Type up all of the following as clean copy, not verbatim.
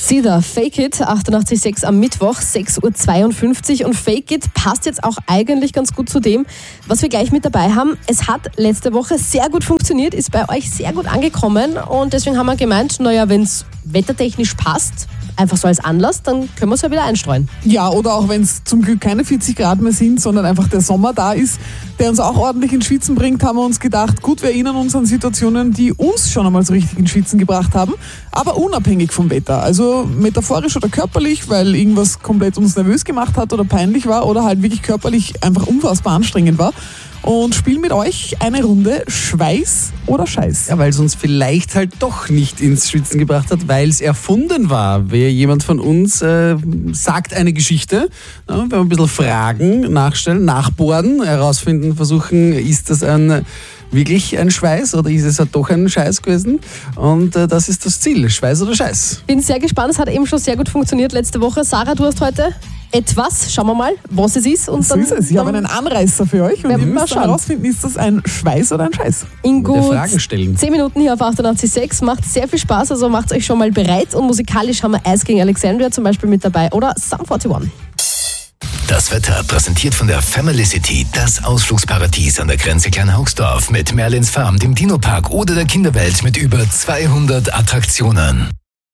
Sida, Fake It, 88,6 am Mittwoch, 6.52 Uhr. Und Fake It passt jetzt auch eigentlich ganz gut zu dem, was wir gleich mit dabei haben. Es hat letzte Woche sehr gut funktioniert, ist bei euch sehr gut angekommen. Und deswegen haben wir gemeint, wenn es wettertechnisch passt, einfach so als Anlass, dann können wir es ja wieder einstreuen. Ja, oder auch wenn es zum Glück keine 40 Grad mehr sind, sondern einfach der Sommer da ist, der uns auch ordentlich ins Schwitzen bringt, haben wir uns gedacht, gut, wir erinnern uns an Situationen, die uns schon einmal so richtig ins Schwitzen gebracht haben, aber unabhängig vom Wetter. Also metaphorisch oder körperlich, weil irgendwas komplett uns nervös gemacht hat oder peinlich war oder halt wirklich körperlich einfach unfassbar anstrengend war. Und spielen mit euch eine Runde Schweiß oder Scheiß. Ja, weil es uns vielleicht halt doch nicht ins Schwitzen gebracht hat, weil es erfunden war. Jemand von uns sagt eine Geschichte, wenn wir ein bisschen fragen, nachstellen, nachbohren, herausfinden, versuchen, ist das wirklich ein Schweiß oder ist es halt doch ein Scheiß gewesen? Und das ist das Ziel, Schweiß oder Scheiß. Bin sehr gespannt, es hat eben schon sehr gut funktioniert letzte Woche. Sarah, du hast heute etwas, schauen wir mal, was es ist. Und so ist es, ich habe einen Anreißer für euch und ihr müsst herausfinden, ist das ein Schweiß oder ein Scheiß? In gut Fragen stellen. 10 Minuten hier auf 88,6, macht sehr viel Spaß, also macht euch schon mal bereit. Und musikalisch haben wir Ice gegen Alexandria zum Beispiel mit dabei oder Sum 41. Das Wetter präsentiert von der Family City, das Ausflugsparadies an der Grenze Kleinhaugsdorf mit Merlins Farm, dem Dino-Park oder der Kinderwelt mit über 200 Attraktionen.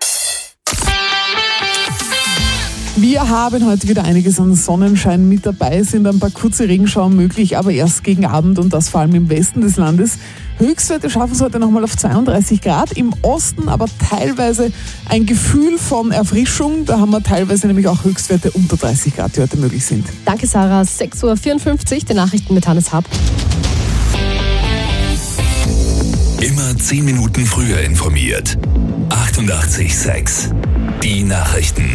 Wir haben heute wieder einiges an Sonnenschein mit dabei, sind ein paar kurze Regenschauer möglich, aber erst gegen Abend und das vor allem im Westen des Landes. Höchstwerte schaffen es heute nochmal auf 32 Grad, im Osten aber teilweise ein Gefühl von Erfrischung. Da haben wir teilweise nämlich auch Höchstwerte unter 30 Grad, die heute möglich sind. Danke Sarah, 6.54 Uhr, die Nachrichten mit Hannes Hab. Immer 10 Minuten früher informiert. 88,6. Die Nachrichten.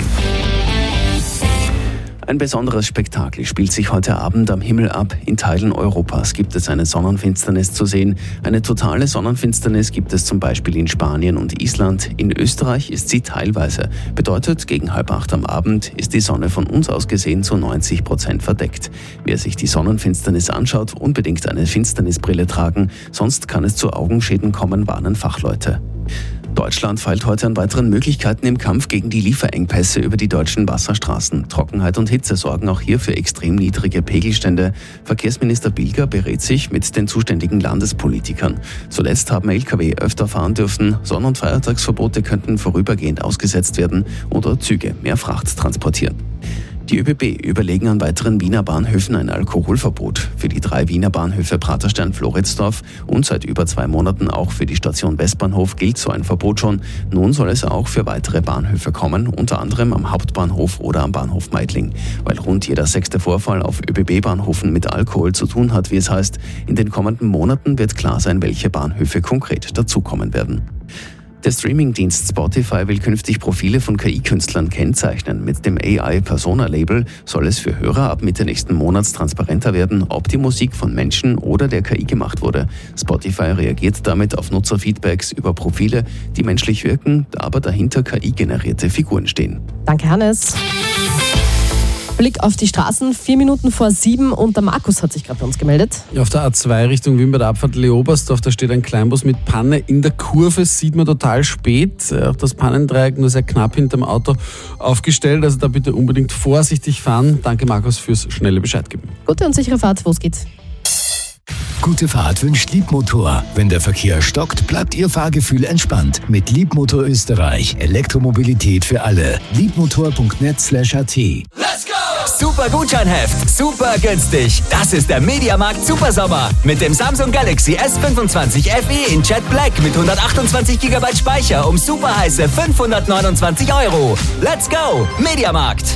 Ein besonderes Spektakel spielt sich heute Abend am Himmel ab. In Teilen Europas gibt es eine Sonnenfinsternis zu sehen. Eine totale Sonnenfinsternis gibt es zum Beispiel in Spanien und Island. In Österreich ist sie teilweise. Bedeutet, gegen 7:30 am Abend ist die Sonne von uns aus gesehen zu 90% verdeckt. Wer sich die Sonnenfinsternis anschaut, unbedingt eine Finsternisbrille tragen, sonst kann es zu Augenschäden kommen, warnen Fachleute. Deutschland feilt heute an weiteren Möglichkeiten im Kampf gegen die Lieferengpässe über die deutschen Wasserstraßen. Trockenheit und Hitze sorgen auch hier für extrem niedrige Pegelstände. Verkehrsminister Bilger berät sich mit den zuständigen Landespolitikern. Zuletzt haben Lkw öfter fahren dürfen. Sonn- und Feiertagsverbote könnten vorübergehend ausgesetzt werden oder Züge mehr Fracht transportieren. Die ÖBB überlegen an weiteren Wiener Bahnhöfen ein Alkoholverbot. Für die 3 Wiener Bahnhöfe Praterstern, Floridsdorf und seit über 2 Monaten auch für die Station Westbahnhof gilt so ein Verbot schon. Nun soll es auch für weitere Bahnhöfe kommen, unter anderem am Hauptbahnhof oder am Bahnhof Meidling. Weil rund jeder 6. Vorfall auf ÖBB-Bahnhöfen mit Alkohol zu tun hat, wie es heißt, in den kommenden Monaten wird klar sein, welche Bahnhöfe konkret dazukommen werden. Der Streamingdienst Spotify will künftig Profile von KI-Künstlern kennzeichnen. Mit dem AI-Persona-Label soll es für Hörer ab Mitte nächsten Monats transparenter werden, ob die Musik von Menschen oder der KI gemacht wurde. Spotify reagiert damit auf Nutzerfeedbacks über Profile, die menschlich wirken, aber dahinter KI-generierte Figuren stehen. Danke Hannes. Blick auf die Straßen, 4 Minuten vor 7 und der Markus hat sich gerade bei uns gemeldet. Auf der A2 Richtung Wien bei der Abfahrt Leobersdorf, da steht ein Kleinbus mit Panne. In der Kurve sieht man total spät. Auch das Pannendreieck nur sehr knapp hinterm Auto aufgestellt. Also da bitte unbedingt vorsichtig fahren. Danke Markus fürs schnelle Bescheid geben. Gute und sichere Fahrt, los geht's. Gute Fahrt wünscht Liebmotor. Wenn der Verkehr stockt, bleibt Ihr Fahrgefühl entspannt. Mit Liebmotor Österreich. Elektromobilität für alle. Liebmotor.net/at. Let's go! Super Gutscheinheft, super günstig. Das ist der Mediamarkt Supersommer. Mit dem Samsung Galaxy S25 FE in Jet Black mit 128 GB Speicher um super heiße 529 €. Let's go! Mediamarkt.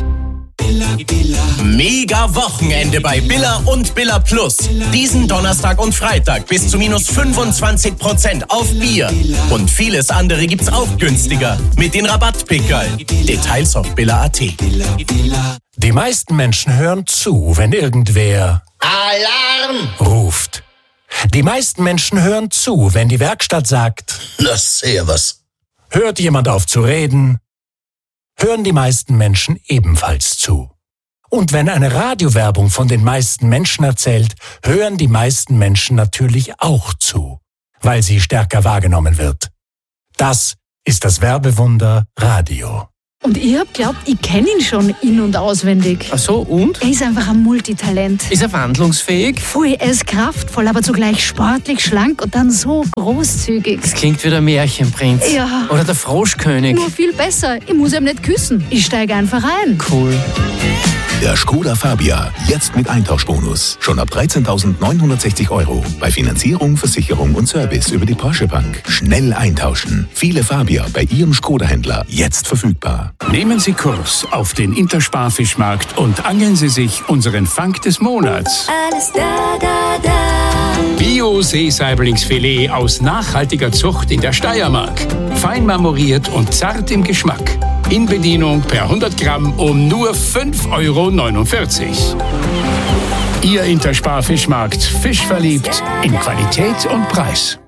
Mega Wochenende bei Billa und Billa Plus. Diesen Donnerstag und Freitag bis zu minus 25% auf Bier. Und vieles andere gibt's auch günstiger mit den Rabattpickerl. Details auf billa.at. Die meisten Menschen hören zu, wenn irgendwer Alarm ruft. Die meisten Menschen hören zu, wenn die Werkstatt sagt, na servus. Hört jemand auf zu reden, hören die meisten Menschen ebenfalls zu. Und wenn eine Radiowerbung von den meisten Menschen erzählt, hören die meisten Menschen natürlich auch zu, weil sie stärker wahrgenommen wird. Das ist das Werbewunder Radio. Und ich hab glaubt, ich kenne ihn schon in- und auswendig. Ach so, und? Er ist einfach ein Multitalent. Ist er wandlungsfähig? Voll, er ist kraftvoll, aber zugleich sportlich, schlank und dann so großzügig. Das klingt wie der Märchenprinz. Ja. Oder der Froschkönig. Nur viel besser. Ich muss ihm nicht küssen. Ich steige einfach ein. Cool. Der Skoda Fabia, jetzt mit Eintauschbonus. Schon ab 13.960 €. Bei Finanzierung, Versicherung und Service über die Porsche Bank. Schnell eintauschen. Viele Fabia bei Ihrem Skoda-Händler. Jetzt verfügbar. Nehmen Sie Kurs auf den Intersparfischmarkt und angeln Sie sich unseren Fang des Monats. Alles da. Bio-Seesaiblingsfilet aus nachhaltiger Zucht in der Steiermark. Fein marmoriert und zart im Geschmack. In Bedienung per 100 Gramm um nur 5,49 €. Ihr Intersparfischmarkt. Fisch verliebt in Qualität und Preis.